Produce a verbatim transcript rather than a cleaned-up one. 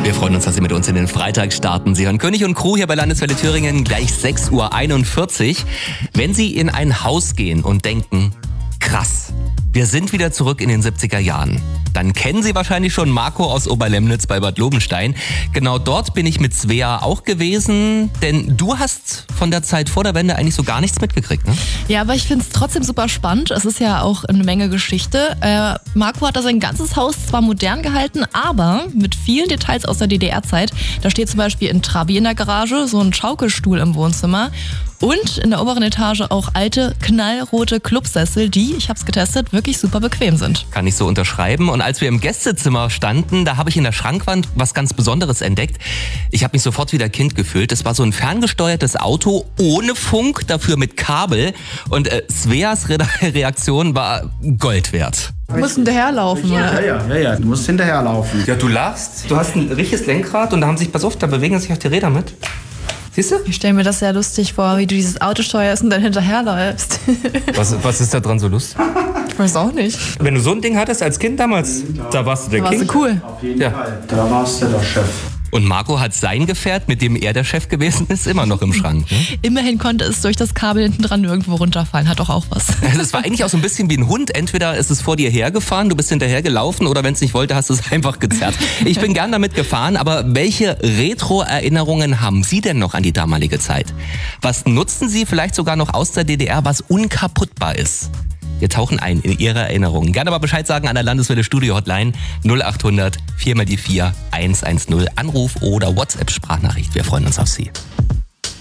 Wir freuen uns, dass Sie mit uns in den Freitag starten. Sie hören König und Crew hier bei Landeswelle Thüringen, gleich sechs Uhr einundvierzig. Wenn Sie in ein Haus gehen und denken, krass, wir sind wieder zurück in den siebziger Jahren, dann kennen Sie wahrscheinlich schon Marco aus Oberlemnitz bei Bad Lobenstein. Genau dort bin ich mit Svea auch gewesen, denn du hast von der Zeit vor der Wende eigentlich so gar nichts mitgekriegt, ne? Ja, aber ich finde es trotzdem super spannend. Es ist ja auch eine Menge Geschichte. Äh, Marco hat da sein ganzes Haus zwar modern gehalten, aber mit vielen Details aus der D D R-Zeit. Da steht zum Beispiel ein Trabi in der Garage, so ein Schaukelstuhl im Wohnzimmer und in der oberen Etage auch alte, knallrote Clubsessel, die, ich habe es getestet, wirklich super bequem sind. Kann ich so unterschreiben. Und als wir im Gästezimmer standen, da habe ich in der Schrankwand was ganz Besonderes entdeckt. Ich habe mich sofort wieder Kind gefühlt. Es war so ein ferngesteuertes Auto ohne Funk, dafür mit Kabel. Und äh, Sveas Re- Reaktion war Gold wert. Du musst hinterherlaufen, Ja, oder? ja, ja, ja, du musst hinterherlaufen. Ja, du lachst. Du hast ein richtiges Lenkrad und da haben sich, pass auf, da bewegen sich auch die Räder mit. Siehst du? Ich stelle mir das sehr lustig vor, wie du dieses Auto steuerst und dann hinterherläufst. Was, was ist da dran so lustig? Ich weiß auch nicht. Wenn du so ein Ding hattest als Kind damals, da warst du der Da warst King. du cool. Auf jeden Ja. Fall. Da warst du der Chef. Und Marco hat sein Gefährt, mit dem er der Chef gewesen ist, immer noch im Schrank. Ne? Immerhin konnte es durch das Kabel hinten dran nirgendwo runterfallen. Hat doch auch was. Also es war eigentlich auch so ein bisschen wie ein Hund. Entweder ist es vor dir hergefahren, du bist hinterher gelaufen, oder wenn es nicht wollte, hast du es einfach gezerrt. Ich bin gern damit gefahren, aber welche Retro-Erinnerungen haben Sie denn noch an die damalige Zeit? Was nutzen Sie vielleicht sogar noch aus der D D R, was unkaputtbar ist? Wir tauchen ein in Ihre Erinnerungen. Gerne mal Bescheid sagen an der Landeswelle Studio Hotline null acht hundert vier mal die vier eins eins null. Anruf oder WhatsApp-Sprachnachricht. Wir freuen uns auf Sie.